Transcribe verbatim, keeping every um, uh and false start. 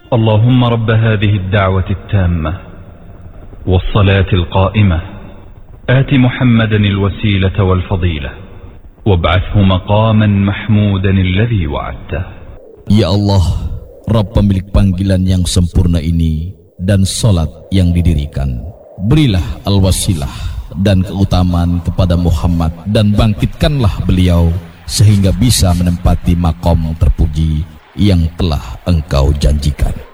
اللهم رب هذه الدعوة التامة والصلاة القائمة آت محمدا الوسيلة والفضيلة وابعثه مقاما محمودا الذي وعدته. Ya Allah, Rabb pemilik panggilan yang sempurna ini dan salat yang didirikan, berilah al-wasilah dan keutamaan kepada Muhammad dan bangkitkanlah beliau sehingga bisa menempati makom terpuji yang telah Engkau janjikan.